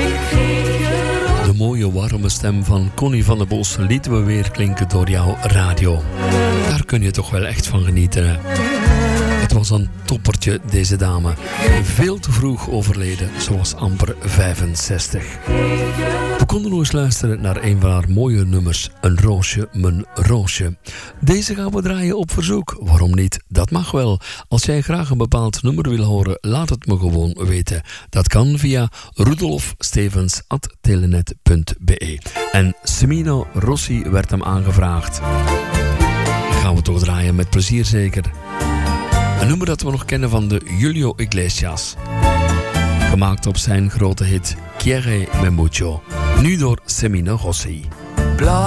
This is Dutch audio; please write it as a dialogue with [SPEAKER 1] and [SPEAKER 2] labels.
[SPEAKER 1] De mooie warme stem van Connie van der Bos lieten we weer klinken door jouw radio. Daar kun je toch wel echt van genieten, hè? Het was een toppertje, deze dame. Veel te vroeg overleden, ze was amper 65. We konden nog eens luisteren naar een van haar mooie nummers. Een roosje, mijn roosje. Deze gaan we draaien op verzoek. Waarom niet? Dat mag wel. Als jij graag een bepaald nummer wil horen, laat het me gewoon weten. Dat kan via rudolfstevens@telenet.be. En Semino Rossi werd hem aangevraagd. Gaan we toch draaien met plezier zeker. Een nummer dat we nog kennen van de Julio Iglesias. Gemaakt op zijn grote hit Quiere Me Mucho. Nu door Semino Rossi.